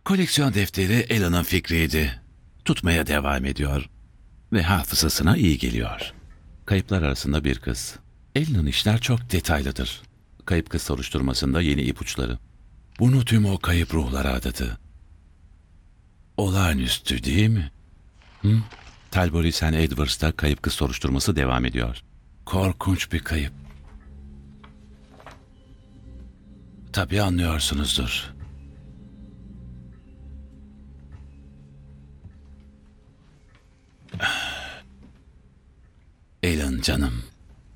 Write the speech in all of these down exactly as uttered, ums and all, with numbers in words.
Koleksiyon defteri Ela'nın fikriydi. Tutmaya devam ediyor ve hafızasına iyi geliyor. Kayıplar arasında bir kız. Ela'nın işler çok detaylıdır. Kayıp kız soruşturmasında yeni ipuçları. Bunu tüm o kayıp ruhlara adadı. Olağanüstü değil mi? Hı? Talbot St. Edwards'ta kayıp kız soruşturması devam ediyor. Korkunç bir kayıp. Tabii anlıyorsunuzdur. Ellen canım.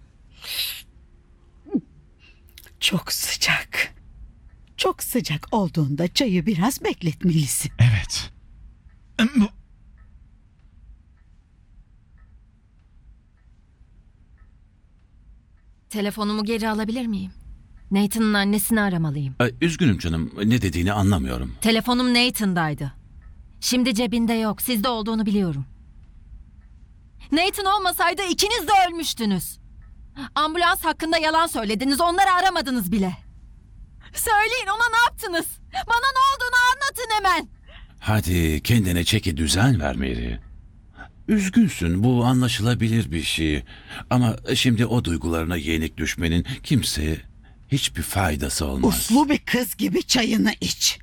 Çok sıcak. Çok sıcak olduğunda çayı biraz bekletmelisin. Evet. Bu- Telefonumu geri alabilir miyim? Nathan'ın annesini aramalıyım. Ay, üzgünüm canım. Ne dediğini anlamıyorum. Telefonum Nathan'daydı. Şimdi cebinde yok. Sizde olduğunu biliyorum. Nathan olmasaydı ikiniz de ölmüştünüz. Ambulans hakkında yalan söylediniz. Onları aramadınız bile. Söyleyin, ona ne yaptınız? Bana ne olduğunu anlatın hemen. Hadi kendine çeki düzen ver Mary. Üzgünsün, bu anlaşılabilir bir şey. Ama şimdi o duygularına yenik düşmenin kimseye hiçbir faydası olmaz. Uslu bir kız gibi çayını iç.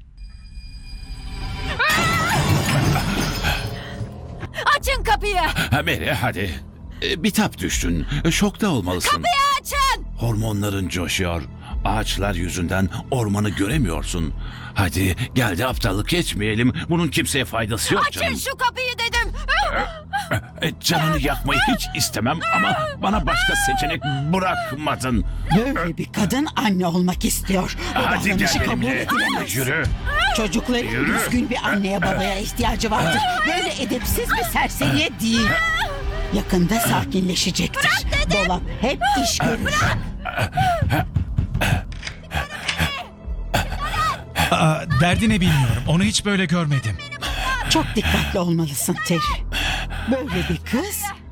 Açın kapıyı. Ha Mary hadi. E, bitap düştün. E, Şokta olmalısın. Kapıyı açın. Hormonların coşuyor. Ağaçlar yüzünden ormanı göremiyorsun. Hadi gel de aptallık etmeyelim. Bunun kimseye faydası yok Açın canım. şu kapıyı dedim. E, canını yakmayı hiç istemem ama bana başka seçenek bırakmadın. Böyle bir kadın anne olmak istiyor. Bu Hadi gel davranışı kabul benimle. edilemez. Yürü. Çocukların Yürü. düzgün bir anneye babaya ihtiyacı vardır. Böyle edepsiz bir serseriye değil. Yakında sakinleşecektir. Dolap hep iş görür. Aa, derdi ne bilmiyorum. Onu hiç böyle görmedim. Çok dikkatli olmalısın Terry. Böyle bir kız